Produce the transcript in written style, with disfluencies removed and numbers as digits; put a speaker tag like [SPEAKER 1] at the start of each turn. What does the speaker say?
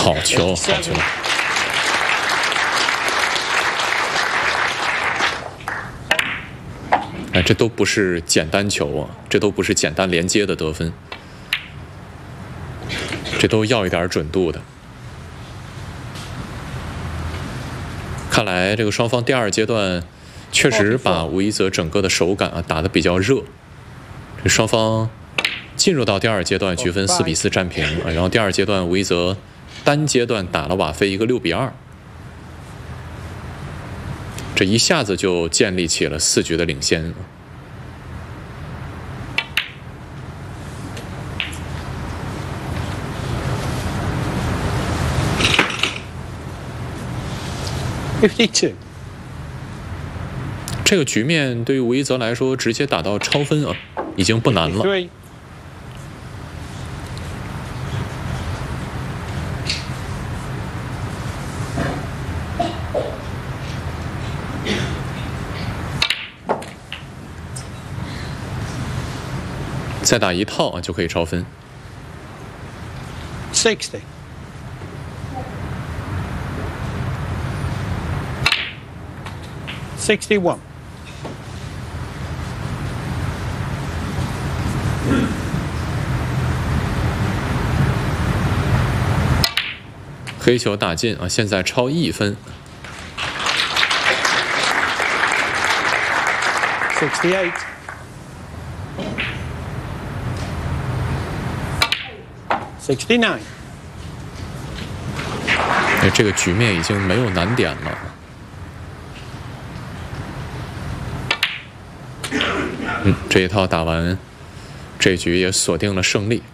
[SPEAKER 1] 好球，好球！哎，这都不是简单球啊，这都不是简单连接的得分，这都要一点准度的。看来这个双方第二阶段确实把吴一泽整个的手感啊打得比较热。这双方进入到第二阶段，局分4比4战平啊，然后第二阶段吴一泽单阶段打了瓦菲一个6比2，这一下子就建立起了4局的领先。
[SPEAKER 2] 52。
[SPEAKER 1] 这个局面对于吴一泽来说，直接打到超分啊，已经不难了。再打一套啊，就可以超分。
[SPEAKER 2] 60。61。
[SPEAKER 1] 黑球打进啊，现在超1分。
[SPEAKER 2] 68。69。
[SPEAKER 1] 哎，这个局面已经没有难点了。这一套打完，这局也锁定了胜利。